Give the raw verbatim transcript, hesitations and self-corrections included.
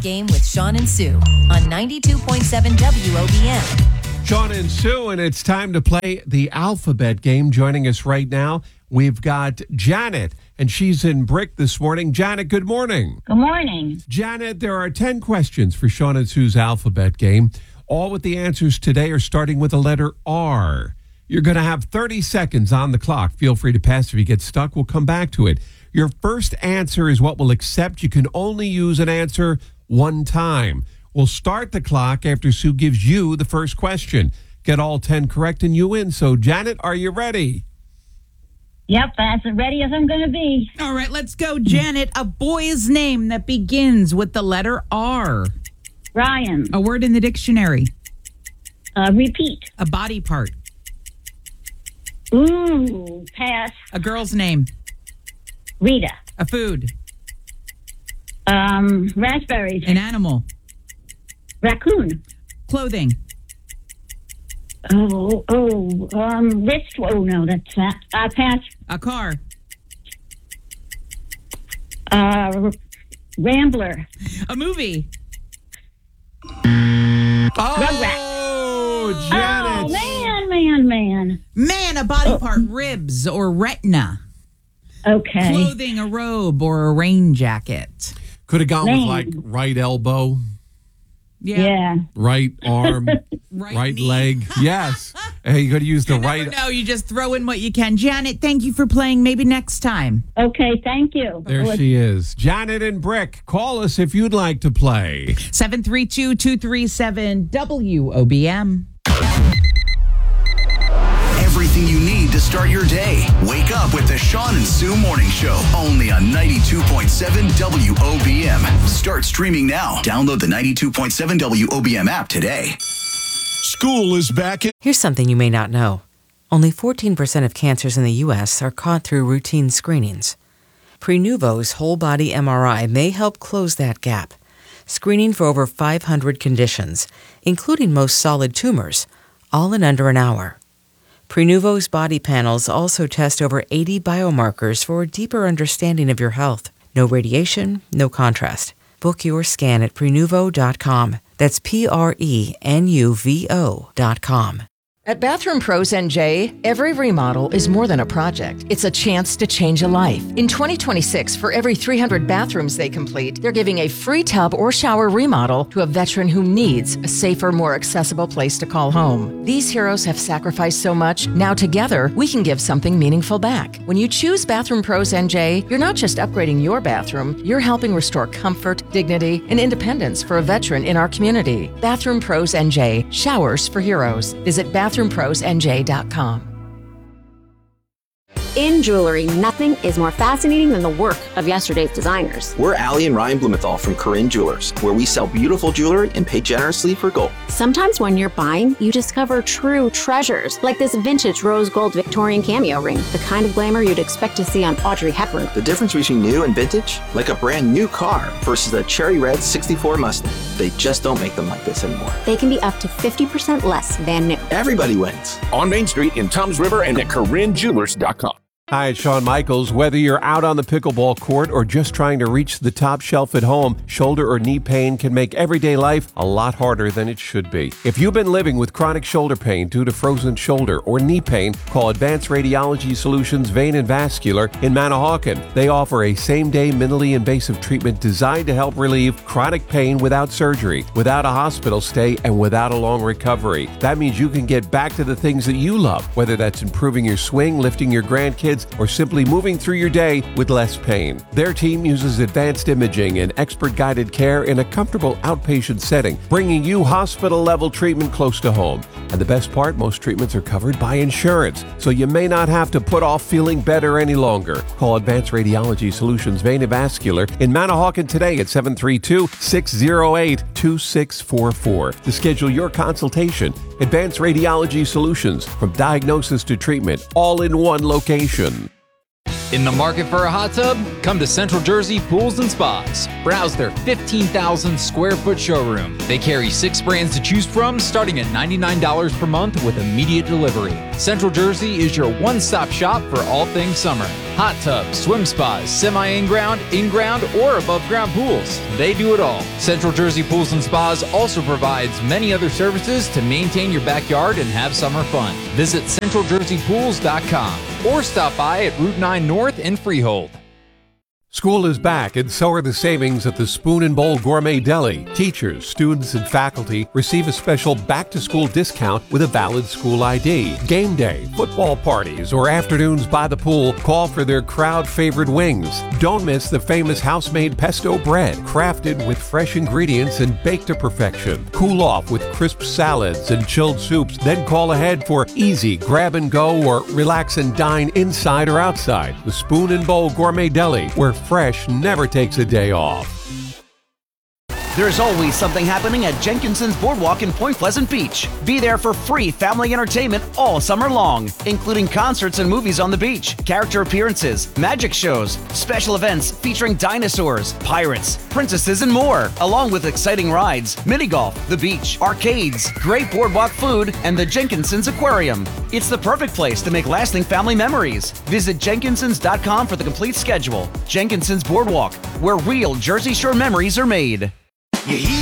Game with Sean and Sue on ninety-two point seven W O B M. Sean and Sue, and it's time to play the alphabet game. Joining us right now, we've got Janet, and she's in Brick this morning. Janet, good morning. Good morning. Janet, there are ten questions for Sean and Sue's alphabet game. All with the answers today are starting with the letter R. You're going to have thirty seconds on the clock. Feel free to pass if you get stuck. We'll come back to it. Your first answer is what we'll accept. You can only use an answer one time. We'll start the clock after Sue gives you the first question. Get all ten correct and you win. So, Janet, are you ready? Yep, as ready as I'm going to be. All right, let's go, Janet. A boy's name that begins with the letter R. Ryan. A word in the dictionary. Uh, repeat. A body part. Ooh, pass. A girl's name. Rita. A food. Um, raspberries. An animal. Raccoon. Clothing. Oh, oh, um, wrist. Oh, no, that's that. Uh, pass. A car. Uh, Rambler. A movie. Oh, Janet. Oh, man, man, man. Man, a body part. Ribs or retina. Okay. Clothing, a robe or a rain jacket. Could have gone Man. with, like, right elbow, Yeah. right arm, Right right knee. leg. Yes. Hey, you got to use the You right. never know. You just throw in what you can. Janet, thank you for playing. Maybe next time. Okay, thank you. There she is. Janet and Brick, call us if you'd like to play. seven three two, two three seven, W O B M. Everything you need to start your day. Wake up with the Sean and Sue Morning Show. Only on ninety-two point seven W O B M. Start streaming now. Download the ninety-two point seven W O B M app today. School is back in. Here's something you may not know. Only fourteen percent of cancers in the U S are caught through routine screenings. Prenuvo's whole body M R I may help close that gap. Screening for over five hundred conditions, including most solid tumors, all in under an hour. Prenuvo's body panels also test over eighty biomarkers for a deeper understanding of your health. No radiation, no contrast. Book your scan at Prenuvo dot com. That's P R E N U V O dot com. At Bathroom Pros N J, every remodel is more than a project. It's a chance to change a life. In twenty twenty-six, for every three hundred bathrooms they complete, they're giving a free tub or shower remodel to a veteran who needs a safer, more accessible place to call home. These heroes have sacrificed so much. Now together, we can give something meaningful back. When you choose Bathroom Pros N J, you're not just upgrading your bathroom, you're helping restore comfort, dignity, and independence for a veteran in our community. Bathroom Pros N J, showers for heroes. Visit bathroom pros N J dot com. In jewelry, nothing is more fascinating than the work of yesterday's designers. We're Allie and Ryan Blumenthal from Corinne Jewelers, where we sell beautiful jewelry and pay generously for gold. Sometimes when you're buying, you discover true treasures, like this vintage rose gold Victorian cameo ring, the kind of glamour you'd expect to see on Audrey Hepburn. The difference between new and vintage? Like a brand new car versus a cherry red sixty-four Mustang. They just don't make them like this anymore. They can be up to fifty percent less than new. Everybody wins. On Main Street in Toms River and at Corinne Jewelers dot com. Hi, it's Shawn Michaels. Whether you're out on the pickleball court or just trying to reach the top shelf at home, shoulder or knee pain can make everyday life a lot harder than it should be. If you've been living with chronic shoulder pain due to frozen shoulder or knee pain, call Advanced Radiology Solutions Vein and Vascular in Manahawkin. They offer a same-day minimally invasive treatment designed to help relieve chronic pain without surgery, without a hospital stay, and without a long recovery. That means you can get back to the things that you love, whether that's improving your swing, lifting your grandkids, or simply moving through your day with less pain. Their team uses advanced imaging and expert-guided care in a comfortable outpatient setting, bringing you hospital-level treatment close to home. And the best part, most treatments are covered by insurance, so you may not have to put off feeling better any longer. Call Advanced Radiology Solutions Vein and Vascular in Manahawkin today at seven three two, six zero eight, two six four four to schedule your consultation. Advanced Radiology Solutions, from diagnosis to treatment, all in one location. In the market for a hot tub? Come to Central Jersey Pools and Spas. Browse their fifteen thousand square foot showroom. They carry six brands to choose from, starting at ninety-nine dollars per month with immediate delivery. Central Jersey is your one-stop shop for all things summer. Hot tubs, swim spas, semi-in-ground, in-ground, or above-ground pools. They do it all. Central Jersey Pools and Spas also provides many other services to maintain your backyard and have summer fun. Visit central jersey pools dot com or stop by at Route nine North in Freehold. School is back, and so are the savings at the Spoon and Bowl Gourmet Deli. Teachers, students, and faculty receive a special back-to-school discount with a valid school I D. Game day, football parties, or afternoons by the pool call for their crowd-favorite wings. Don't miss the famous house-made pesto bread, crafted with fresh ingredients and baked to perfection. Cool off with crisp salads and chilled soups, then call ahead for easy grab-and-go or relax and dine inside or outside. The Spoon and Bowl Gourmet Deli, where fresh never takes a day off. There's always something happening at Jenkinson's Boardwalk in Point Pleasant Beach. Be there for free family entertainment all summer long, including concerts and movies on the beach, character appearances, magic shows, special events featuring dinosaurs, pirates, princesses, and more, along with exciting rides, mini golf, the beach, arcades, great boardwalk food, and the Jenkinson's Aquarium. It's the perfect place to make lasting family memories. Visit jenkinsons dot com for the complete schedule. Jenkinson's Boardwalk, where real Jersey Shore memories are made. You heat